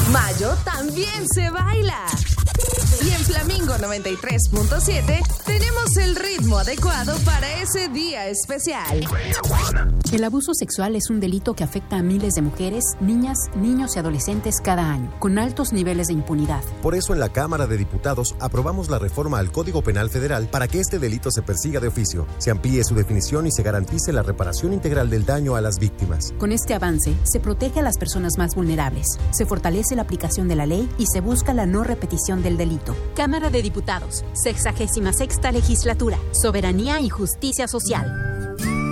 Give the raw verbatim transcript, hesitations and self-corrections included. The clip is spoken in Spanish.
Mayo también se baila. Y en Flamingo noventa y tres punto siete tenemos el ritmo adecuado para ese día especial. El abuso sexual es un delito que afecta a miles de mujeres, niñas, niños y adolescentes cada año, con altos niveles de impunidad. Por eso en la Cámara de Diputados aprobamos la reforma al Código Penal Federal para que este delito se persiga de oficio, se amplíe su definición y se garantice la reparación integral del daño a las víctimas. Con este avance, se protege a las personas más vulnerables, se fortalece la aplicación de la ley y se busca la no repetición del delito. Cámara de Diputados, sexagésima sexta legislatura, Soberanía y Justicia Social.